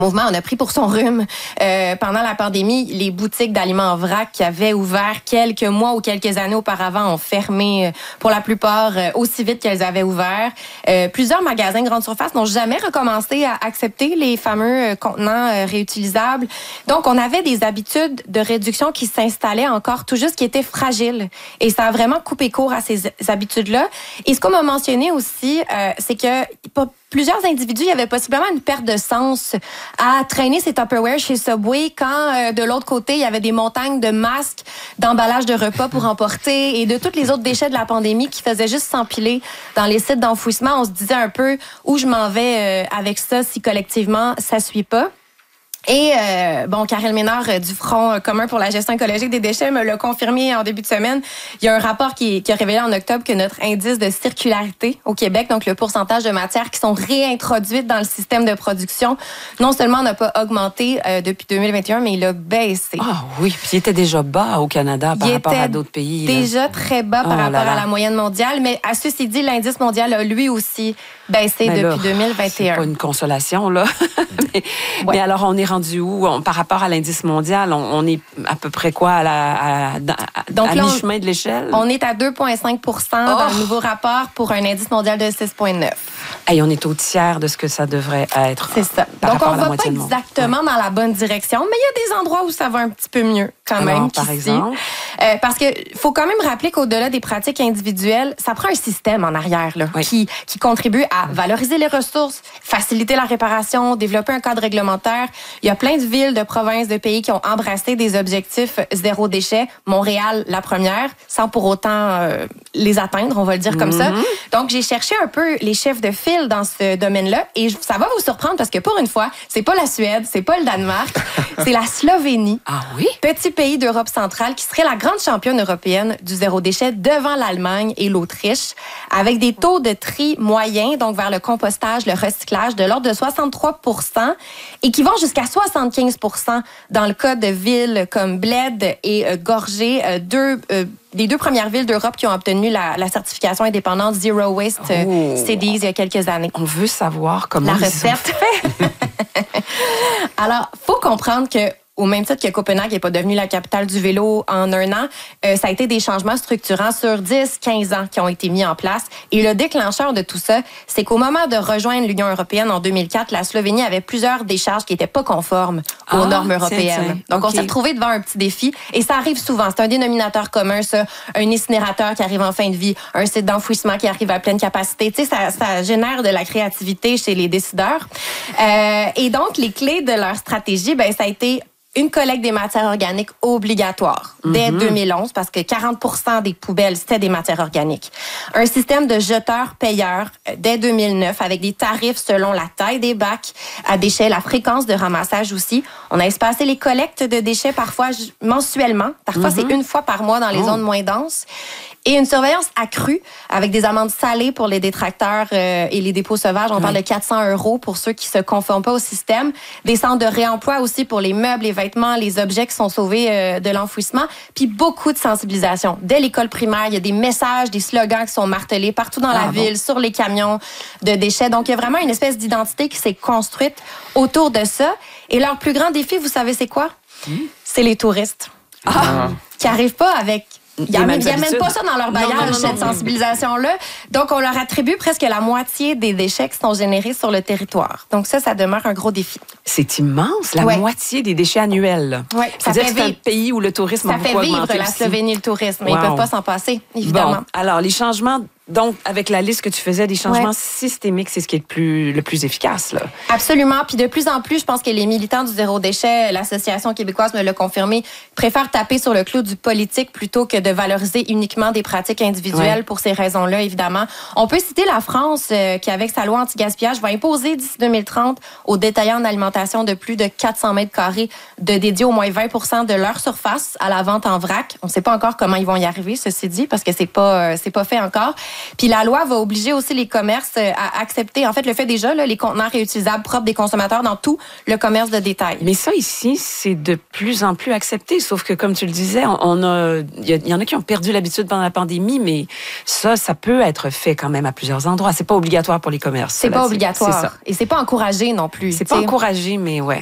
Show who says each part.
Speaker 1: mouvement on a pris pour son rhume. Pendant la pandémie, les boutiques d'aliments en vrac qui avaient ouvert quelques mois ou quelques années auparavant ont fermé pour la plupart aussi vite qu'elles avaient ouvert. Plusieurs magasins de grande surface n'ont jamais recommencé à accepter les fameux contenants réutilisables. Donc, on avait des habitudes de réduction qui s'installaient encore tout juste, qui étaient fragiles. Et ça a vraiment coupé court à ces habitudes-là. Et ce qu'on m'a mentionné aussi, c'est que plusieurs individus, il y avait possiblement une perte de sens à traîner ces Tupperware chez Subway quand, de l'autre côté, il y avait des montagnes de masques, d'emballages de repas pour emporter et de tous les autres déchets de la pandémie qui faisaient juste s'empiler dans les sites d'enfouissement. On se disait un peu où je m'en vais avec ça si collectivement ça suit pas. Et Karel Ménard du Front commun pour la gestion écologique des déchets me l'a confirmé en début de semaine. Il y a un rapport qui a révélé en octobre que notre indice de circularité au Québec, donc le pourcentage de matières qui sont réintroduites dans le système de production, non seulement n'a pas augmenté depuis 2021, mais il a baissé.
Speaker 2: Ah oui, puis il était déjà bas au Canada par rapport à d'autres pays.
Speaker 1: Déjà très bas par rapport à la moyenne mondiale, mais à ceci dit, l'indice mondial a lui aussi baissé depuis 2021.
Speaker 2: C'est pas une consolation, là. mais alors, on est rendu où? Par rapport à l'indice mondial, on est à peu près quoi à mi-chemin de l'échelle?
Speaker 1: On est à 2,5 dans le nouveau rapport pour un indice mondial de 6,9.
Speaker 2: Hey, on est au tiers de ce que ça devrait être.
Speaker 1: C'est ça. Donc, on ne va pas exactement dans la bonne direction, mais il y a des endroits où ça va un petit peu mieux quand même.
Speaker 2: Par exemple?
Speaker 1: Parce qu'il faut quand même rappeler qu'au-delà des pratiques individuelles, ça prend un système en arrière là, qui contribue à valoriser les ressources, faciliter la réparation, développer un cadre réglementaire. Il y a plein de villes, de provinces, de pays qui ont embrassé des objectifs zéro déchet. Montréal, la première, sans pour autant les atteindre, on va le dire comme ça. Donc, j'ai cherché un peu les chefs de file dans ce domaine-là et ça va vous surprendre parce que pour une fois, c'est pas la Suède, c'est pas le Danemark, c'est la Slovénie.
Speaker 2: Ah oui?
Speaker 1: Petit pays d'Europe centrale qui serait la grande championne européenne du zéro déchet devant l'Allemagne et l'Autriche avec des taux de tri moyens, donc vers le compostage, le recyclage de l'ordre de 63 % et qui vont jusqu'à 75 % dans le cas de villes comme Bled et Gorgé, des deux premières villes d'Europe qui ont obtenu la certification indépendante Zero Waste Cities il y a quelques années.
Speaker 2: On veut savoir comment
Speaker 1: la recette. Alors, faut comprendre que au même titre que Copenhague n'est pas devenue la capitale du vélo en un an, ça a été des changements structurants sur 10-15 ans qui ont été mis en place. Et le déclencheur de tout ça, c'est qu'au moment de rejoindre l'Union européenne en 2004, la Slovénie avait plusieurs décharges qui n'étaient pas conformes aux normes européennes. Donc, on s'est retrouvé devant un petit défi. Et ça arrive souvent. C'est un dénominateur commun, ça. Un incinérateur qui arrive en fin de vie, un site d'enfouissement qui arrive à pleine capacité. Tu sais, ça génère de la créativité chez les décideurs. Et donc, les clés de leur stratégie, ça a été une collecte des matières organiques obligatoire dès 2011 parce que 40% des poubelles, c'était des matières organiques. Un système de jeteurs-payeurs dès 2009 avec des tarifs selon la taille des bacs à déchets, la fréquence de ramassage aussi. On a espacé les collectes de déchets parfois mensuellement. Parfois, c'est une fois par mois dans les zones moins denses. Et une surveillance accrue avec des amendes salées pour les détracteurs et les dépôts sauvages. On parle de 400 € pour ceux qui se conforment pas au système. Des centres de réemploi aussi pour les meubles, les vêtements, les objets qui sont sauvés de l'enfouissement. Puis beaucoup de sensibilisation. Dès l'école primaire, il y a des messages, des slogans qui sont martelés partout dans la ville, sur les camions de déchets. Donc, il y a vraiment une espèce d'identité qui s'est construite autour de ça. Et leur plus grand défi, vous savez, c'est quoi? C'est les touristes. Qui arrivent pas avec... Ils n'amènent pas ça dans leur bagage, cette sensibilisation-là. Donc, on leur attribue presque la moitié des déchets qui sont générés sur le territoire. Donc ça demeure un gros défi.
Speaker 2: C'est immense, la moitié des déchets annuels.
Speaker 1: Oui,
Speaker 2: c'est-à-dire que c'est un pays où le tourisme a beaucoup augmenté.
Speaker 1: Ça fait vivre la Slovénie, le tourisme. Mais ils ne peuvent pas s'en passer, évidemment.
Speaker 2: Bon, alors, les changements... Donc, avec la liste que tu faisais, des changements systémiques, c'est ce qui est le plus efficace, là.
Speaker 1: Absolument. Puis de plus en plus, je pense que les militants du zéro déchet, l'Association québécoise me l'a confirmé, préfèrent taper sur le clou du politique plutôt que de valoriser uniquement des pratiques individuelles pour ces raisons-là, évidemment. On peut citer la France qui, avec sa loi anti-gaspillage, va imposer d'ici 2030 aux détaillants en alimentation de plus de 400 mètres carrés de dédier au moins 20% de leur surface à la vente en vrac. On ne sait pas encore comment ils vont y arriver, ceci dit, parce que c'est pas fait encore. Puis la loi va obliger aussi les commerces à accepter, en fait, le fait déjà, là, les contenants réutilisables propres des consommateurs dans tout le commerce de détail.
Speaker 2: Mais ça, ici, c'est de plus en plus accepté. Sauf que, comme tu le disais, il y en a qui ont perdu l'habitude pendant la pandémie, mais ça peut être fait quand même à plusieurs endroits. C'est pas obligatoire pour les commerces.
Speaker 1: C'est pas obligatoire. Et c'est pas encouragé non plus.
Speaker 2: C'est pas encouragé, mais ouais.